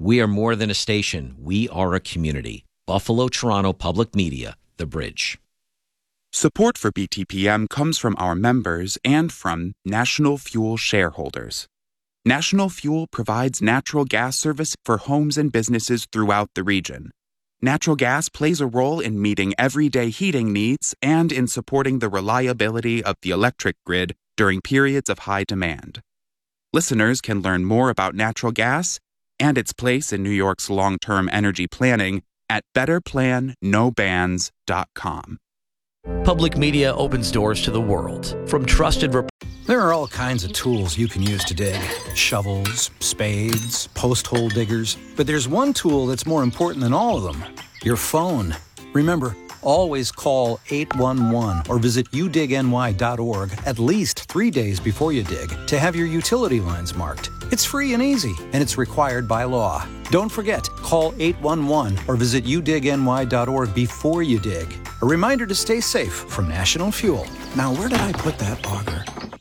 We are more than a station. We are a community. Buffalo, Toronto Public Media, The Bridge. Support for BTPM comes from our members and from National Fuel shareholders. National Fuel provides natural gas service for homes and businesses throughout the region. Natural gas plays a role in meeting everyday heating needs and in supporting the reliability of the electric grid during periods of high demand. Listeners can learn more about natural gas and its place in New York's long-term energy planning at betterplannobans.com. Public media opens doors to the world. From trusted There are all kinds of tools you can use to dig. Shovels, spades, post hole diggers. But there's one tool that's more important than all of them. Your phone. Remember, always call 811 or visit udigny.org at least 3 days before you dig to have your utility lines marked. It's free and easy, and it's required by law. Don't forget, call 811 or visit udigny.org before you dig. A reminder to stay safe from National Fuel. Now, where did I put that auger?